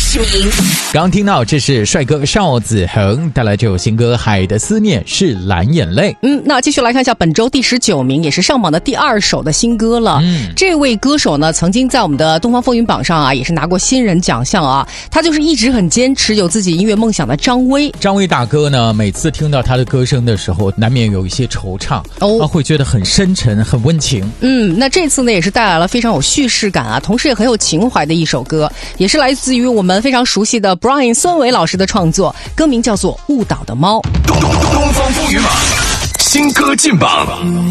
10名。 刚听到这是帅哥邵子恒带来这首新歌《海的思念是蓝眼泪》。 那继续来看一下本周第19名，也是上榜的第2首的新歌了。这位歌手呢，曾经在我们的东方风云榜上啊，也是拿过新人奖项啊。他就是一直很坚持有自己音乐梦想的张威。 张威大哥呢，每次听到他的歌声的时候，难免有一些惆怅，会觉得很深沉、很温情。 那这次呢，也是带来了非常有叙事感啊，同时也很有情怀的一首歌，也是来自于我们非常熟悉的 Brian 孙伟老师的创作，歌名叫做《误导的猫》。 东方风云榜新歌进榜。